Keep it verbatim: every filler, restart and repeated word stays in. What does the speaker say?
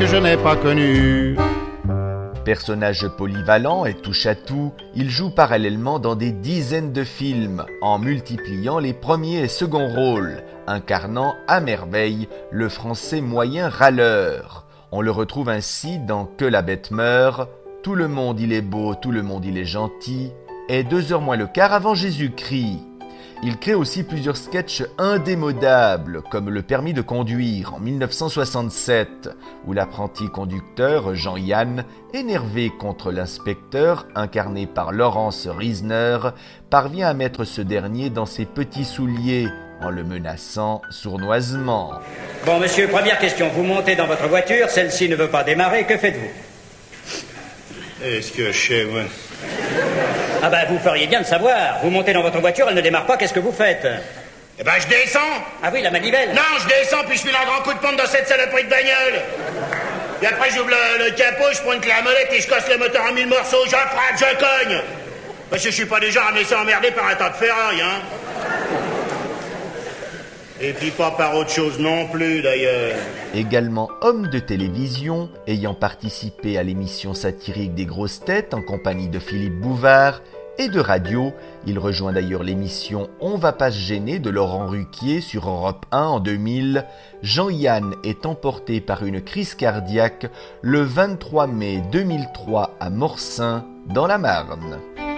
que je n'ai pas connu. Personnage polyvalent et touche-à-tout, il joue parallèlement dans des dizaines de films, en multipliant les premiers et seconds rôles, incarnant à merveille le français moyen râleur. On le retrouve ainsi dans Que la bête meurt, Tout le monde il est beau, tout le monde il est gentil, et Deux heures moins le quart avant Jésus-Christ. Il crée aussi plusieurs sketchs indémodables, comme Le permis de conduire en mille neuf cent soixante-sept, où l'apprenti conducteur Jean-Yann, énervé contre l'inspecteur, incarné par Laurence Riesner, parvient à mettre ce dernier dans ses petits souliers, en le menaçant sournoisement. Bon monsieur, première question, vous montez dans votre voiture, celle-ci ne veut pas démarrer, que faites-vous? Est-ce que je sais, moi? Ah ben, vous feriez bien de savoir. Vous montez dans votre voiture, elle ne démarre pas, qu'est-ce que vous faites? Eh ben, je descends. Ah oui, la manivelle. Non, je descends, puis je file un grand coup de pompe dans cette saloperie de bagnole. Et après, j'ouvre le, le capot, je prends une clé à molette et je casse le moteur en mille morceaux. Je frappe, je cogne. Parce que je suis pas déjà à me laisser emmerder par un tas de ferraille, hein. Et puis pas par autre chose non plus, d'ailleurs. Également homme de télévision, ayant participé à l'émission satirique des grosses têtes en compagnie de Philippe Bouvard, et de radio, il rejoint d'ailleurs l'émission On va pas se gêner de Laurent Ruquier sur Europe un en deux mille. Jean-Yann est emporté par une crise cardiaque le vingt-trois mai deux mille trois à Morsain, dans la Marne.